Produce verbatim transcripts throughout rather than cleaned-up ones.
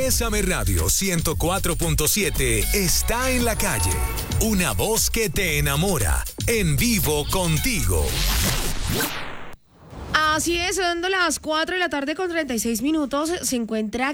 Bésame Radio ciento cuatro punto siete está en la calle. Una voz que te enamora. En vivo contigo. Así es, dando las cuatro de la tarde con treinta y seis minutos, se encuentra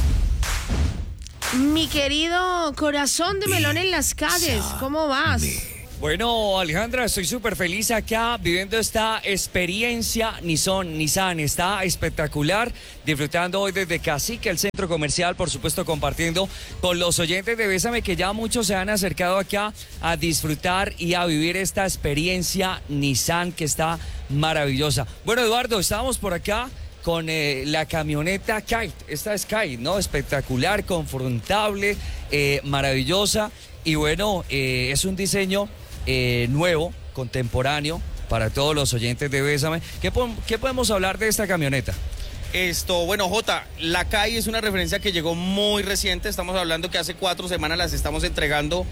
mi querido Corazón de Melón en las calles. ¿Cómo vas? Bueno, Alejandra, estoy súper feliz acá viviendo esta experiencia Nissan, Nissan, está espectacular, disfrutando hoy desde Cacique, el centro comercial, por supuesto compartiendo con los oyentes de Bésame, que ya muchos se han acercado acá a disfrutar y a vivir esta experiencia Nissan que está maravillosa. Bueno, Eduardo, estábamos por acá con eh, la camioneta Kite, esta es Kite, ¿no? Espectacular, confortable, eh, maravillosa, y bueno, eh, es un diseño Eh, nuevo, contemporáneo, para todos los oyentes de Bésame. ¿Qué, ¿Qué podemos hablar de esta camioneta? Esto, bueno, Jota, la C A I es una referencia que llegó muy reciente, estamos hablando que hace cuatro semanas las estamos entregando,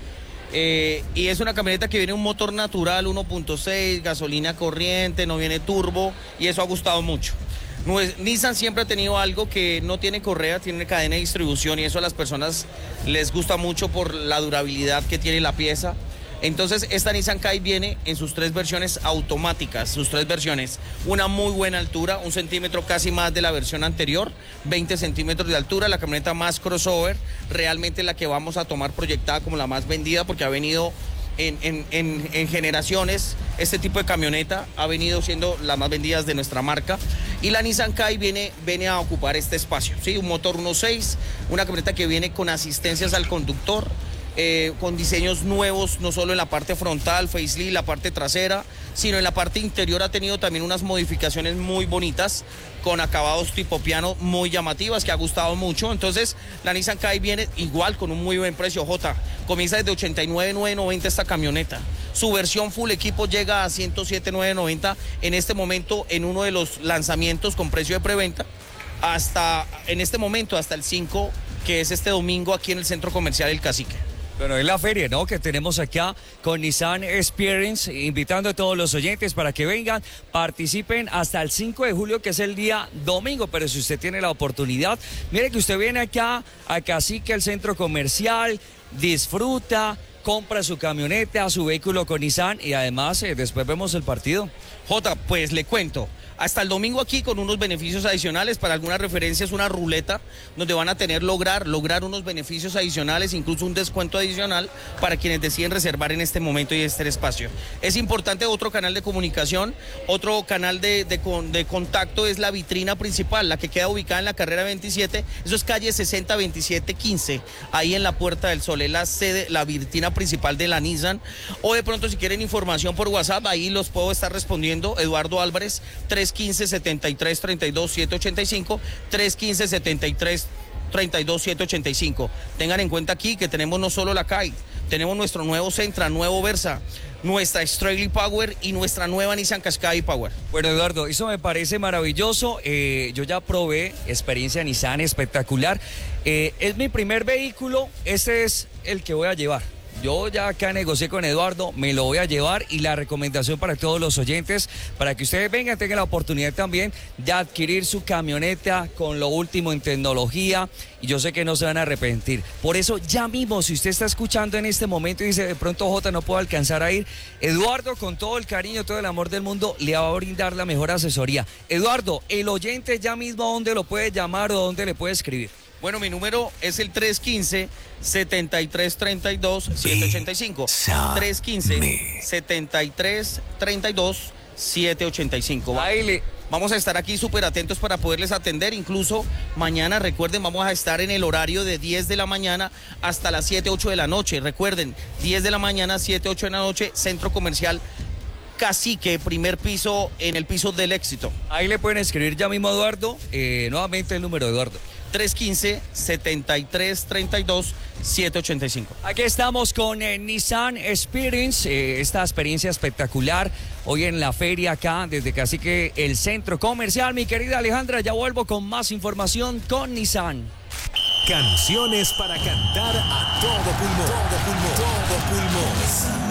eh, y es una camioneta que viene un motor natural, uno punto seis, gasolina corriente, no viene turbo, y eso ha gustado mucho. Nissan siempre ha tenido algo que no tiene correa, tiene cadena de distribución, y eso a las personas les gusta mucho por la durabilidad que tiene la pieza. Entonces, esta Nissan Kite viene en sus tres versiones automáticas, sus tres versiones. Una muy buena altura, un centímetro casi más de la versión anterior, veinte centímetros de altura, la camioneta más crossover, realmente la que vamos a tomar proyectada como la más vendida, porque ha venido en, en, en, en generaciones, este tipo de camioneta ha venido siendo las más vendidas de nuestra marca. Y la Nissan Kite viene, viene a ocupar este espacio, ¿sí? Un motor uno punto seis, una camioneta que viene con asistencias al conductor, Eh, con diseños nuevos, no solo en la parte frontal, facelift, la parte trasera, sino en la parte interior ha tenido también unas modificaciones muy bonitas, con acabados tipo piano muy llamativas, que ha gustado mucho. Entonces, la Nissan Kite viene igual con un muy buen precio, J. Comienza desde ochenta y nueve mil novecientos noventa esta camioneta. Su versión full equipo llega a ciento siete mil novecientos noventa en este momento en uno de los lanzamientos con precio de preventa, hasta en este momento, hasta el cinco, que es este domingo aquí en el centro comercial El Cacique. Bueno, es la feria, ¿no?, que tenemos acá con Nissan Experience, invitando a todos los oyentes para que vengan, participen hasta el cinco de julio, que es el día domingo, pero si usted tiene la oportunidad, mire que usted viene acá a Cacique, el centro comercial, disfruta, compra su camioneta, su vehículo con Nissan, y además eh, después vemos el partido. Jota, pues le cuento. Hasta el domingo aquí con unos beneficios adicionales, para algunas referencias una ruleta donde van a tener lograr, lograr unos beneficios adicionales, incluso un descuento adicional para quienes deciden reservar en este momento y este espacio. Es importante otro canal de comunicación, otro canal de, de, de contacto es la vitrina principal, la que queda ubicada en la carrera veintisiete, eso es calle sesenta veintisiete quince, ahí en la Puerta del Sol, es la sede, la vitrina principal de la Nissan. O de pronto si quieren información por WhatsApp, ahí los puedo estar respondiendo, Eduardo Álvarez, tres uno cinco, siete tres, tres dos, siete ocho cinco, tres uno cinco, siete tres, tres dos, siete ocho cinco. Tengan en cuenta aquí que tenemos no solo la Kite, tenemos nuestro nuevo Sentra, nuevo Versa, nuestra Straight Power y nuestra nueva Nissan Qashqai Power. Bueno, Eduardo, eso me parece maravilloso. Eh, yo ya probé experiencia Nissan espectacular. Eh, es mi primer vehículo, este es el que voy a llevar. Yo ya acá negocié con Eduardo, me lo voy a llevar, y la recomendación para todos los oyentes, para que ustedes vengan, tengan la oportunidad también de adquirir su camioneta con lo último en tecnología, y yo sé que no se van a arrepentir. Por eso ya mismo, si usted está escuchando en este momento y dice, de pronto Jota no puedo alcanzar a ir, Eduardo, con todo el cariño, todo el amor del mundo, le va a brindar la mejor asesoría. Eduardo, el oyente ya mismo, ¿a dónde lo puede llamar o dónde le puede escribir? Bueno, mi número es el tres uno cinco, siete tres, tres dos, siete ocho cinco. tres uno cinco, siete tres, tres dos, siete ocho cinco. Baile. Vamos a estar aquí súper atentos para poderles atender. Incluso mañana, recuerden, vamos a estar en el horario de diez de la mañana hasta las siete, ocho de la noche. Recuerden, diez de la mañana, siete, ocho de la noche, Centro Comercial Cacique, primer piso, en el piso del Éxito. Ahí le pueden escribir ya mismo a Eduardo, eh, nuevamente el número, Eduardo. tres uno cinco, siete tres, tres dos, siete ocho cinco. Aquí estamos con eh, Nissan Experience, eh, esta experiencia espectacular hoy en la feria acá desde Cacique, el centro comercial. Mi querida Alejandra, ya vuelvo con más información con Nissan. Canciones para cantar a todo pulmón. Todo pulmón. Todo pulmón.